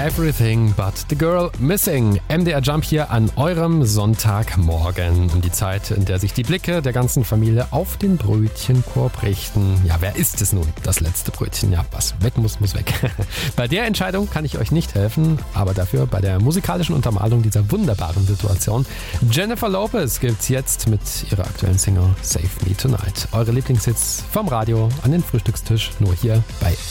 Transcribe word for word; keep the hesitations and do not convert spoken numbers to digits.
Everything But the Girl Missing. M D R Jump hier an eurem Sonntagmorgen. Um die Zeit, in der sich die Blicke der ganzen Familie auf den Brötchenkorb richten. Ja, wer ist es nun? Das letzte Brötchen. Ja, was weg muss, muss weg. Bei der Entscheidung kann ich euch nicht helfen, aber dafür bei der musikalischen Untermalung dieser wunderbaren Situation. Jennifer Lopez gibt's jetzt mit ihrer aktuellen Single Save Me Tonight. Eure Lieblingshits vom Radio an den Frühstückstisch, nur hier bei